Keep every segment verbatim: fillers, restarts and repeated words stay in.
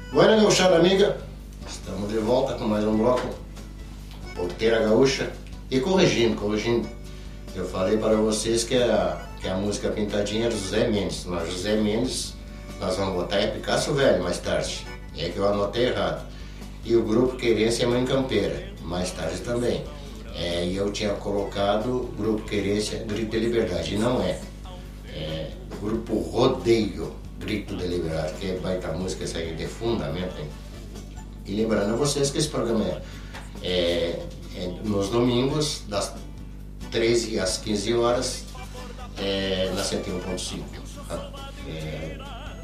Buena gauchada amiga, estamos de volta com mais um bloco Porteira Gaúcha. E corrigindo, corrigindo, eu falei para vocês que a, que a música Pintadinha é do José Mendes, mas José Mendes nós vamos botar é Picasso Velho mais tarde, é que eu anotei errado. E o grupo Querência é Mãe Campeira, mais tarde também. É, e eu tinha colocado o grupo Querência Grito de Liberdade, e não é. É o grupo Rodeio Grito de Liberdade, que é baita música, essa aí de fundamento, hein? E lembrando a vocês que esse programa é, é, é nos domingos, das treze às quinze horas, é, na cento e um ponto cinco. É,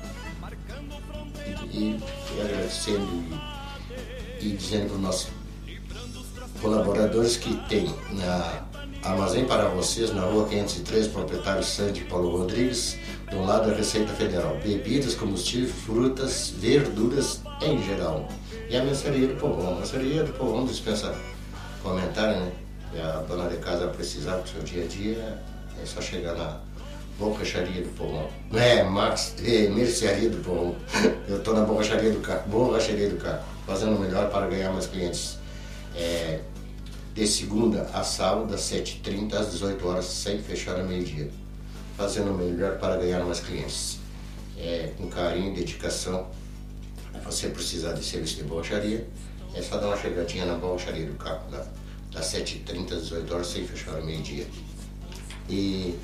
e, e, e agradecendo e, e dizendo para os nossos colaboradores que tem na Armazém para Vocês, na rua quinhentos e três, proprietário Sandy Paulo Rodrigues, do lado da Receita Federal. Bebidas, combustível, frutas, verduras em geral. E a Mercearia do Povão. A Mercearia do Povão dispensa comentário, né? E a dona de casa precisar do seu dia a dia, é só chegar na Borracharia do Povão. É, Max, é, Mercearia do Povão. Eu estou na Borracharia do Caco, Borracharia do Caco, fazendo o melhor para ganhar mais clientes. É, de segunda a sábado, das sete e trinta às dezoito horas, sem fechar ao meio-dia. Fazendo o melhor para ganhar mais clientes. É, com carinho e dedicação. Se você precisar de serviço de borracharia, é só dar uma chegadinha na Borracharia do Caco, da, das sete e trinta às dezoito horas, sem fechar ao meio-dia. E,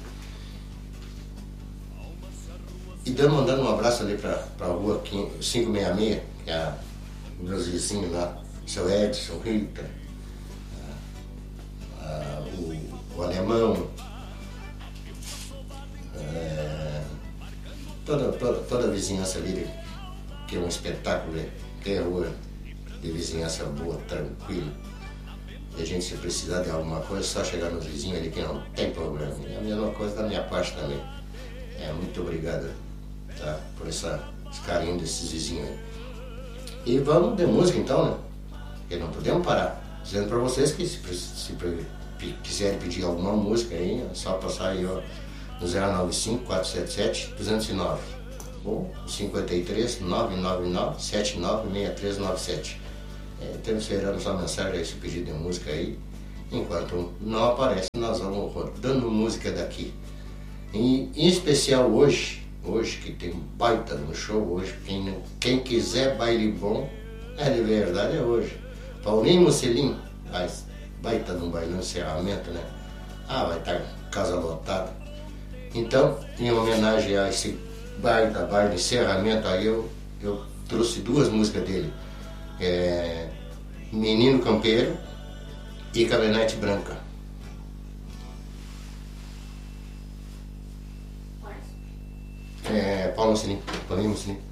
e dando, mandando um abraço ali para a rua quinhentos e sessenta e seis, que é a, meus vizinhos lá, seu Edson, Rita, a, a, o, o Alemão, é, toda, toda, toda a vizinhança ali, que é um espetáculo, né? Que é rua de vizinhança boa, tranquila. E a gente, se precisar de alguma coisa, é só chegar nos vizinhos ali que não tem problema. E a mesma coisa da minha parte também. É, muito obrigado, tá, por essa, esse carinho desses vizinhos aí. E vamos de música então, né? Porque não podemos parar. Dizendo para vocês que se, se, se quiserem pedir alguma música aí, é só passar aí, ó, no zero nove cinco, quatro sete sete, dois zero nove ou cinquenta e três, nove nove nove, sete nove seis três nove sete. É, estamos esperando sua mensagem, esse pedido de música aí. Enquanto não aparece, nós vamos rodando música daqui. Em, em especial hoje, hoje que tem baita no show, hoje, quem, quem quiser baile bom, é de verdade, é hoje. Paulinho Mocelin, baita num baile, no encerramento, né? Ah, vai estar casa lotada. Então, em homenagem a esse baita baile, encerramento, aí eu, eu trouxe duas músicas dele. É, Menino Campeiro e Caminhonete Branca. É, Paulo Mocelin, Paulinho Mocelin.